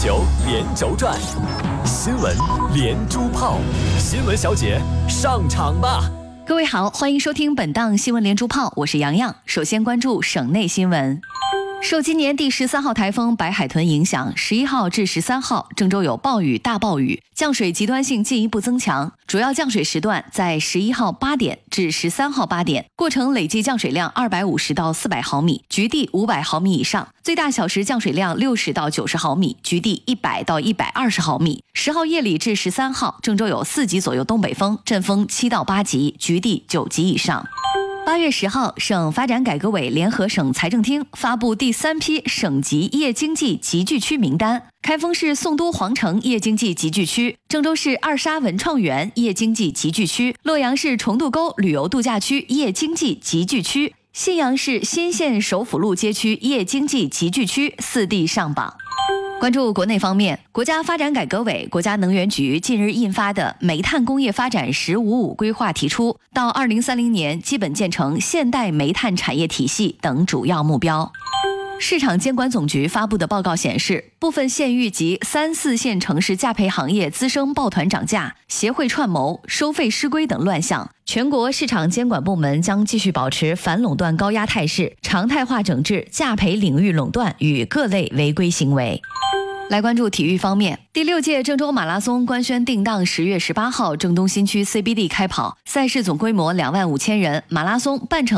球连轴转，新闻连珠炮，新闻小姐上场吧！ 各位好，欢迎收听本档新闻连珠炮，我是洋洋。首先关注省内新闻。受今年第13号台风白海豚影响，11号至13号郑州有暴雨、大暴雨，降水极端性进一步增强。主要降水时段在11号8点至13号8点，过程累计降水量250到400毫米，局地500毫米以上，最大小时降水量60到90毫米，局地100到120毫米。10号夜里至13号，郑州有4级左右东北风，阵风7到8级，局地9级以上。8月10号，省发展改革委联合省财政厅发布第3批省级夜经济集聚区名单。开封市宋都皇城夜经济集聚区，郑州市二沙文创园夜经济集聚区，洛阳市重渡沟旅游度假区夜经济集聚区，信阳市新县首府路街区夜经济集聚区4地上榜。关注国内方面，国家发展改革委、国家能源局近日印发的《煤炭工业发展“十五五”规划》提出，到2030年基本建成现代煤炭产业体系等主要目标。市场监管总局发布的报告显示，部分县域及3、4线城市价培行业滋生抱团涨价、协会串谋、收费失规等乱象，全国市场监管部门将继续保持反垄断高压态势，常态化整治价培领域垄断与各类违规行为。来关注体育方面，第6届郑州马拉松官宣定档10月18号郑东新区 CBD 开跑，赛事总规模25000人，马拉松半程